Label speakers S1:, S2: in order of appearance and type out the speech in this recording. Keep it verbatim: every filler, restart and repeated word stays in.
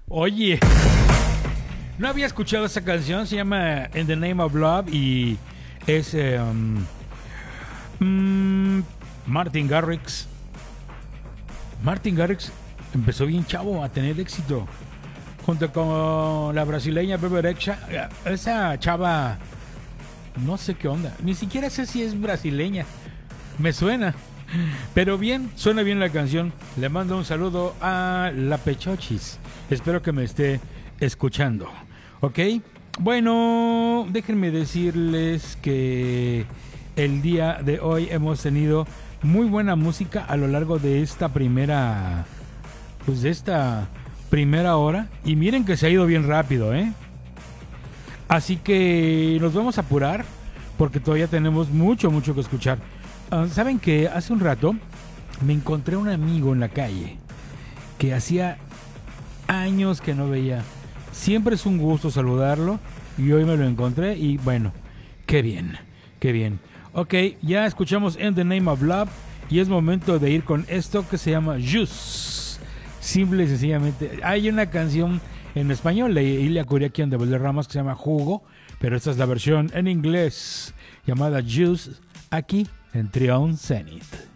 S1: Oye, no había escuchado esa canción, se llama In the Name of Love y es eh, um, mm, Martin Garrix. Martin Garrix empezó bien chavo a tener éxito junto con la brasileña Bebe Rexha. Esa chava, no sé qué onda, ni siquiera sé si es brasileña, me suena. Pero bien, suena bien la canción. Le mando un saludo a la Pechochis. Espero que me esté escuchando. ¿Ok? Bueno, déjenme decirles que el día de hoy hemos tenido muy buena música a lo largo de esta primera... Pues de esta primera hora. Y miren que se ha ido bien rápido, ¿eh? Así que nos vamos a apurar porque todavía tenemos mucho, mucho que escuchar. Uh, ¿Saben que hace un rato me encontré un amigo en la calle que hacía años que no veía? Siempre es un gusto saludarlo y hoy me lo encontré y bueno, qué bien, qué bien. Ok, ya escuchamos In the Name of Love y es momento de ir con esto que se llama Juice. Simple y sencillamente. Hay una canción en español de Ilia Kuriakian de Valderramas que se llama Jugo, pero esta es la versión en inglés llamada Juice aquí en Trion Zenith.